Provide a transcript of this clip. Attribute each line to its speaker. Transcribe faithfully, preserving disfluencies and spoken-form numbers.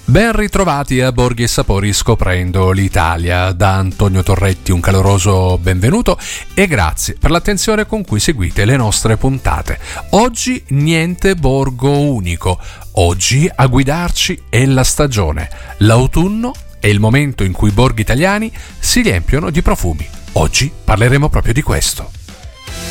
Speaker 1: Ben ritrovati a Borghi e Sapori scoprendo l'Italia. Da Antonio Torretti un caloroso benvenuto e grazie per l'attenzione con cui seguite le nostre puntate. Oggi niente borgo unico. Oggi a guidarci è la stagione. L'autunno è il momento in cui i borghi italiani si riempiono di profumi. Oggi parleremo proprio di questo.